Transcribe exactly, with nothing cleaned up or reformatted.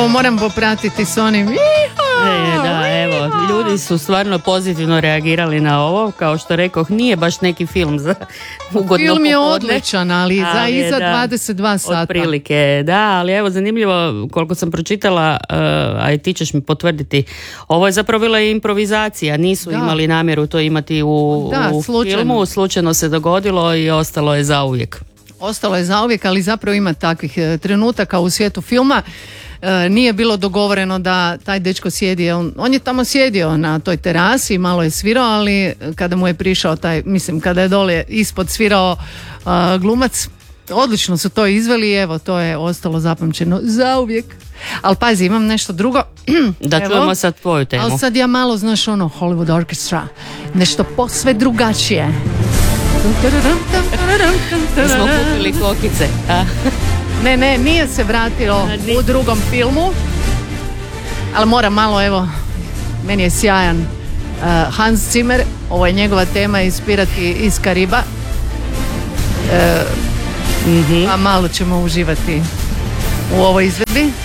Ovo moram popratiti s onim. E, da, evo, ljudi su stvarno pozitivno reagirali na ovo, kao što rekoh, nije baš neki film za ugodno Film je popodne. odličan, ali za Ali je, iza da, dvadeset dva sata. Otprilike, da, ali evo zanimljivo, koliko sam pročitala, uh, a i ti ćeš mi potvrditi, ovo je zapravo bila improvizacija, nisu Da. imali namjeru to imati u, Da, u slučajno. filmu, slučajno se dogodilo i ostalo je zauvijek. Ostalo je zauvijek, ali zapravo ima takvih e, trenutaka u svijetu filma. E, nije bilo dogovoreno da taj dečko sjedi, on, on je tamo sjedio na toj terasi, malo je svirao, ali kada mu je prišao taj, mislim kada je dole ispod svirao a, glumac, odlično su to izveli i evo to je ostalo zapamćeno zauvijek. Ali pazi, imam nešto drugo. Da Evo. čujemo sad tvoju temu. Ali sad ja malo, znaš ono, Hollywood Orchestra, nešto posve drugačije. Smo kupili kokice. A? Ne, ne, nije se vratilo A, ni- u drugom filmu, ali moram malo, evo, meni je sjajan uh, Hans Zimmer, ovo je njegova tema iz Pirati iz Kariba, uh, Mhm. a malo ćemo uživati u ovoj izvedbi.